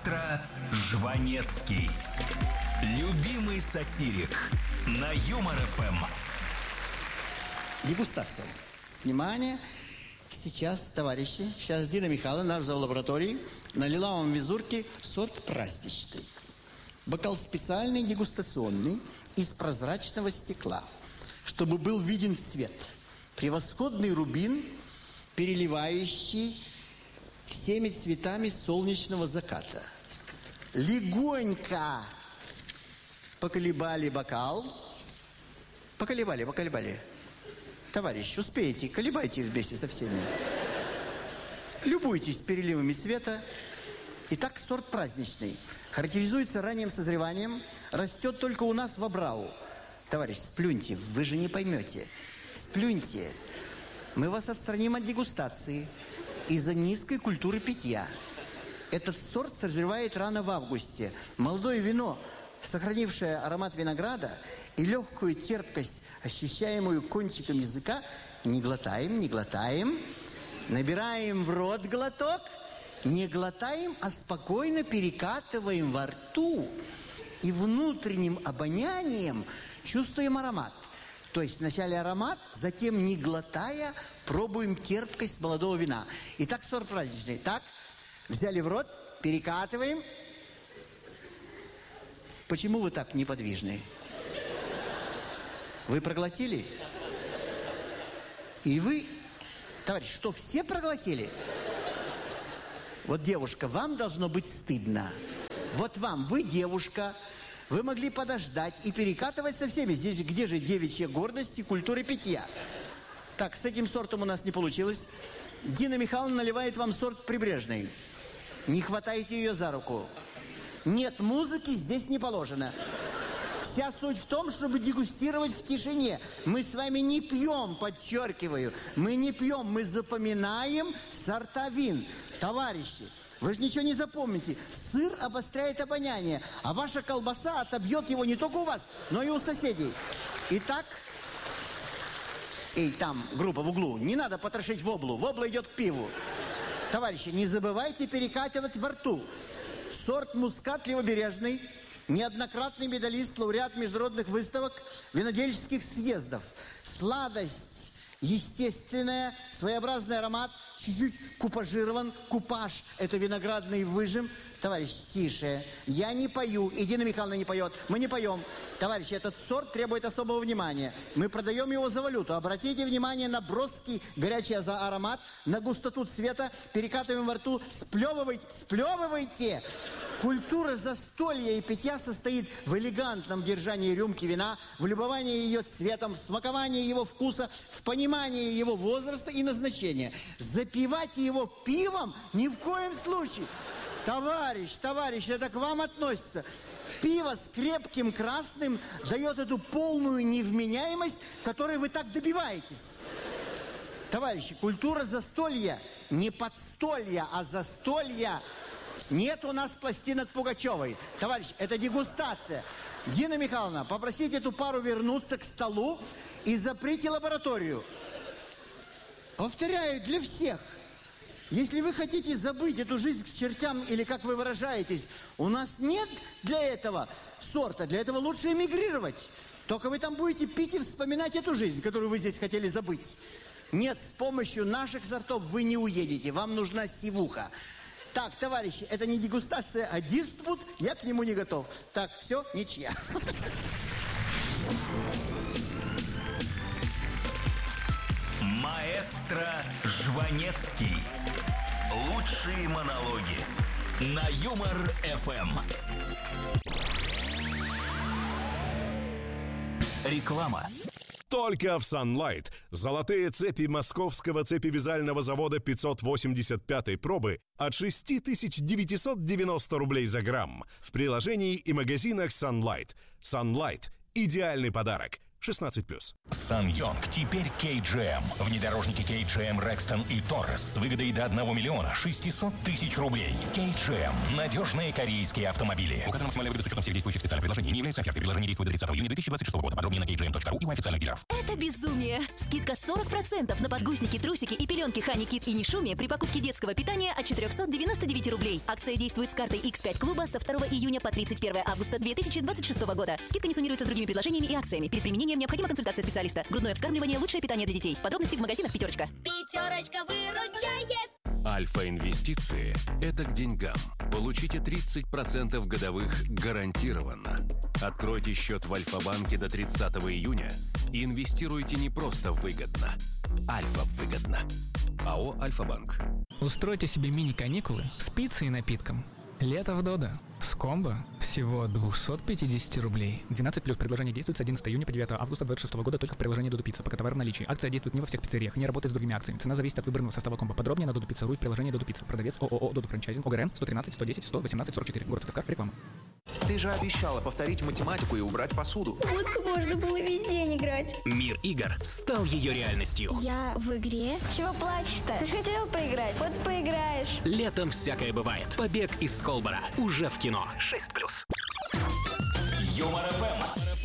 Маэстро Жванецкий. Любимый сатирик на Юмор ФМ. Дегустация. Внимание. Сейчас, товарищи, Дина Михайловна, наш зоолаборатории, налила вам в визурки сорт праздничный. Бокал специальный, дегустационный, из прозрачного стекла, чтобы был виден цвет. Превосходный рубин, переливающий всеми цветами солнечного заката. Легонько поколебали бокал. Поколебали. Товарищ, успеете, колебайте вместе со всеми. Любуйтесь переливами цвета. Итак, сорт праздничный. Характеризуется ранним созреванием. Растет только у нас в Абрау. Товарищ, сплюньте, вы же не поймете. Сплюньте. Мы вас отстраним от дегустации из-за низкой культуры питья. Этот сорт созревает рано в августе. Молодое вино, сохранившее аромат винограда и легкую терпкость, ощущаемую кончиком языка, не глотаем, набираем в рот глоток, не глотаем, а спокойно перекатываем во рту и внутренним обонянием чувствуем аромат. То есть вначале аромат, затем, не глотая, пробуем терпкость молодого вина. Итак, сорт праздничный. Так, взяли в рот, перекатываем. Почему вы так неподвижны? Вы проглотили? И вы? Товарищ, что, все проглотили? Вот, девушка, вам должно быть стыдно. Вот вам, вы девушка, вы могли подождать и перекатывать со всеми. Здесь где же девичья гордость и культура питья? Так, с этим сортом у нас не получилось. Дина Михайловна наливает вам сорт прибрежный. Не хватайте ее за руку. Нет, музыки здесь не положено. Вся суть в том, чтобы дегустировать в тишине. Мы с вами не пьем, подчеркиваю. Мы не пьем, мы запоминаем сорта вин. Товарищи, вы же ничего не запомните. Сыр обостряет обоняние, а ваша колбаса отобьет его не только у вас, но и у соседей. Итак, там группа в углу, не надо потрошить воблу. Вобла идет к пиву. Товарищи, не забывайте перекатывать во рту. Сорт мускат левобережный. Неоднократный медалист, лауреат международных выставок, винодельческих съездов. Сладость естественная, своеобразный аромат, чуть-чуть купажирован. Купаж – это виноградный выжим. Товарищ, тише. Я не пою, и Дина Михайловна не поет. Мы не поем. Товарищи, этот сорт требует особого внимания. Мы продаем его за валюту. Обратите внимание на броский горячий аромат, на густоту цвета. Перекатываем во рту. Сплевывайте. Культура застолья и питья состоит в элегантном держании рюмки вина, в любовании ее цветом, в смаковании его вкуса, в понимании его возраста и назначения. Запивать его пивом ни в коем случае. Товарищ, это к вам относится. Пиво с крепким красным дает эту полную невменяемость, которой вы так добиваетесь. Товарищи, культура застолья, не подстолья, а застолья. Нет у нас пластинок Пугачевой. Товарищ, это дегустация. Дина Михайловна, попросите эту пару вернуться к столу и заприте лабораторию. Повторяю, для всех. Если вы хотите забыть эту жизнь к чертям, или, как вы выражаетесь, у нас нет для этого сорта, для этого лучше эмигрировать. Только вы там будете пить и вспоминать эту жизнь, которую вы здесь хотели забыть. Нет, с помощью наших сортов вы не уедете, вам нужна сивуха. Так, товарищи, это не дегустация, а диспут, я к нему не готов. Так, все, ничья. Маэстро Жванецкий. Лучшие монологи на Юмор ФМ. Реклама. Только в Sunlight. Золотые цепи московского цепевязального завода 585-й пробы от 6990 рублей за грамм. В приложении и магазинах Sunlight. Sunlight – идеальный подарок. 16+. Сан-Йонг теперь KGM. Внедорожники KGM Rexton и Taurus с выгодой до 1 миллиона 600 тысяч рублей. KGM. Надежные корейские автомобили. Указано максимальная выгода с учетом всех действующих специальных предложений. Не является офертой. Предложение действует до 30 июня 2026 года. Подробнее на kgm.ru и у официальных дилеров. Это безумие! Скидка 40% на подгузники, трусики и пеленки Honey Kid и Нишуми при покупке детского питания от 499 рублей. Акция действует с картой X5 клуба со 2 июня по 31 августа 2026 года. Скидка не суммируется с другими предложениями и акциями. Перед применением необходима консультация специалиста. Грудное вскармливание – лучшее питание для детей. Подробности в магазинах «Пятерочка». «Пятерочка» выручает! Альфа-инвестиции – это к деньгам. Получите 30% годовых гарантированно. Откройте счет в Альфа-банке до 30 июня и инвестируйте не просто выгодно. Альфа выгодно. АО «Альфа-банк». Устройте себе мини-каникулы с пиццей и напитком. Лето в Додо. С комбо всего 250 рублей. 12+. Предложение действует с 11 июня по 9 августа 2026 года только в приложении Додо Пицца. Пока товар в наличии. Акция действует не во всех пиццериях, не работает с другими акциями. Цена зависит от выбранного состава комбо. Подробнее на Додо.Пицца.ру и в приложении Додо Пицца. Продавец ООО Додо Франчайзинг. ОГРН 113 110 118 44. Город Сыктывкар. Реклама. Ты же обещала повторить математику и убрать посуду. Вот бы можно было весь день играть. Мир игр стал ее реальностью. Я в игре? Чего плачешь-то? Ты же хотел поиграть. Вот поиграешь. Летом всякое бывает. Побег из Колбора. Уже в кино. 6+. Юмор ФМ.